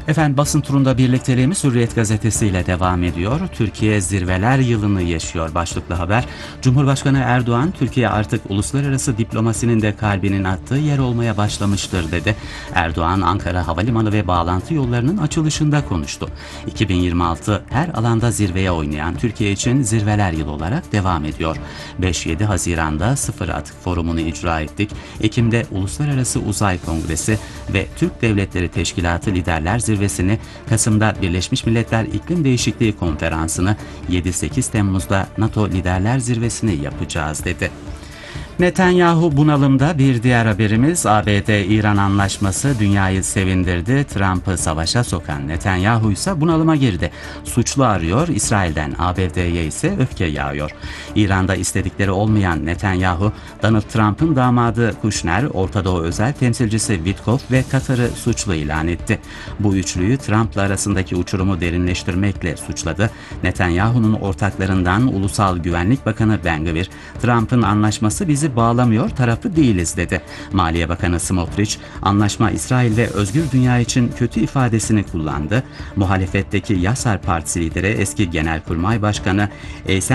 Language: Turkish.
Efendim basın turunda birlikteliğimiz Hürriyet gazetesiyle devam ediyor. Türkiye zirveler yılını yaşıyor başlıklı haber. Cumhurbaşkanı Erdoğan, Türkiye artık uluslararası diplomasinin de kalbinin attığı yer olmaya başlamıştır dedi. Erdoğan, Ankara Havalimanı ve bağlantı yollarının açılışında konuştu. 2026 her alanda zirveye oynayan Türkiye için zirveler yılı olarak devam ediyor. 5-7 Haziran'da Sıfır Atık Forumu'nu icra ettik. Ekim'de Uluslararası Uzay Kongresi ve Türk Devletleri Teşkilatı Liderler Zirvesini, Kasım'da Birleşmiş Milletler İklim Değişikliği Konferansı'nı, 7-8 Temmuz'da NATO Liderler Zirvesini yapacağız dedi. Netanyahu bunalımda. Bir diğer haberimiz, ABD-İran anlaşması dünyayı sevindirdi. Trump'ı savaşa sokan Netanyahu ise bunalıma girdi. Suçlu arıyor, İsrail'den ABD'ye ise öfke yağıyor. İran'da istedikleri olmayan Netanyahu, Donald Trump'ın damadı Kushner, Orta Doğu özel temsilcisi Witkoff ve Katar'ı suçlu ilan etti. Bu üçlüyü Trump'la arasındaki uçurumu derinleştirmekle suçladı. Netanyahu'nun ortaklarından Ulusal Güvenlik Bakanı Ben-Gvir, Trump'ın anlaşması bizi bağlamıyor, tarafı değiliz dedi. Maliye Bakanı Smotrich, anlaşma İsrail ve özgür dünya için kötü ifadesini kullandı. Muhalefetteki Yasar Partisi lideri eski Genelkurmay Başkanı Eysen